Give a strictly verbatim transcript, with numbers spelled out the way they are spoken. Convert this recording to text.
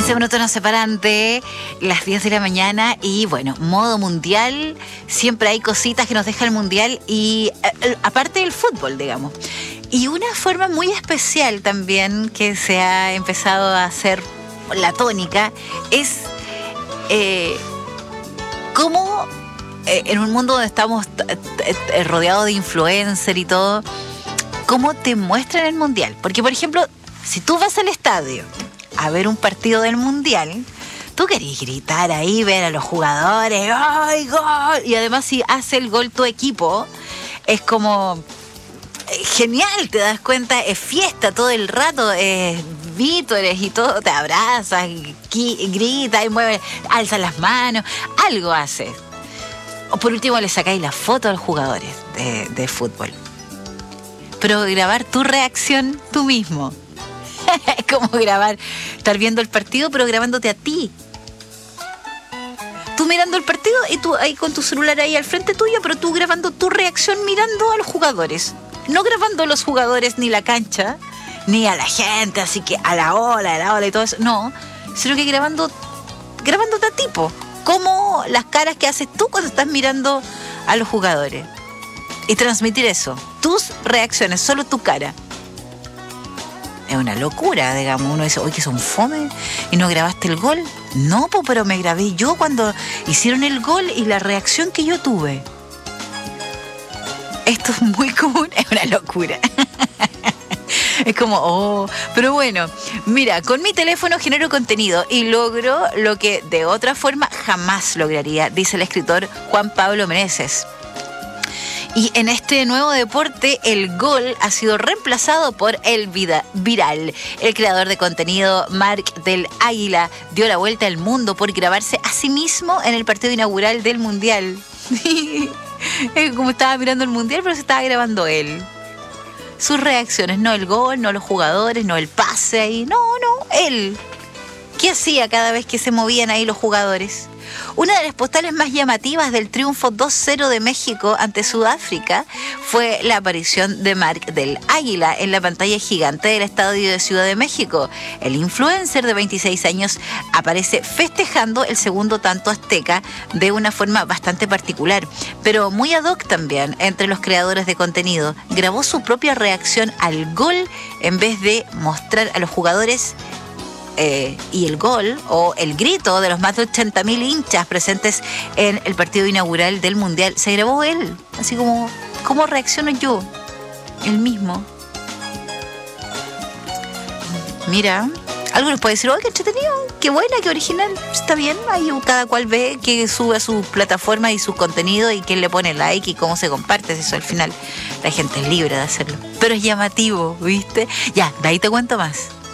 quince minutos nos separan de las diez de la mañana y bueno, modo mundial, siempre hay cositas que nos deja el mundial y eh, aparte del fútbol, digamos. Y una forma muy especial también que se ha empezado a hacer la tónica es eh, cómo eh, en un mundo donde estamos t- t- rodeados de influencers y todo, cómo te muestran el mundial. Porque, por ejemplo, si tú vas al estadio a ver un partido del mundial, tú querés gritar ahí, ver a los jugadores, ¡ay, gol! Y además si hace el gol tu equipo, es como genial, te das cuenta, es fiesta todo el rato, es vítores y todo, te abrazas, gritas y mueves, alzas las manos, algo haces. O por último le sacáis la foto a los jugadores de, de fútbol. Pero grabar tu reacción tú mismo. Es como grabar, estar viendo el partido pero grabándote a ti. Tú mirando el partido y tú ahí con tu celular ahí al frente tuyo, pero tú grabando tu reacción mirando a los jugadores. No grabando a los jugadores ni la cancha, ni a la gente, así que a la ola, a la ola y todo eso. No, sino que grabando, grabándote a tipo. Como las caras que haces tú cuando estás mirando a los jugadores. Y transmitir eso, tus reacciones, solo tu cara. Es una locura, digamos. Uno dice, oye, que son fome y no grabaste el gol. No, pues, pero me grabé yo cuando hicieron el gol y la reacción que yo tuve. Esto es muy común, es una locura. Es como, oh, pero bueno, mira, con mi teléfono genero contenido y logro lo que de otra forma jamás lograría, dice el escritor Juan Pablo Meneses. Y en este nuevo deporte, el gol ha sido reemplazado por el vida, viral. El creador de contenido, Mark del Águila, dio la vuelta al mundo por grabarse a sí mismo en el partido inaugural del Mundial. Como estaba mirando el Mundial, pero se estaba grabando él. Sus reacciones, no el gol, no los jugadores, no el pase ahí, no, no, él. ¿Qué hacía cada vez que se movían ahí los jugadores? Una de las postales más llamativas del triunfo dos cero de México ante Sudáfrica fue la aparición de Mark del Águila en la pantalla gigante del Estadio de Ciudad de México. El influencer de veintiséis años aparece festejando el segundo tanto azteca de una forma bastante particular, pero muy ad hoc también entre los creadores de contenido. Grabó su propia reacción al gol en vez de mostrar a los jugadores Eh, y el gol o el grito de los más de ochenta mil hinchas presentes en el partido inaugural del Mundial. Se grabó él, así como, ¿cómo reacciono yo? Él mismo. Mira, algunos pueden decir, ¡oh, qué entretenido! ¡Qué buena, qué original! Está bien, ahí cada cual ve que sube a su plataforma y sus contenidos y quién le pone like y cómo se comparte. Eso al final la gente es libre de hacerlo. Pero es llamativo, ¿viste? Ya, de ahí te cuento más.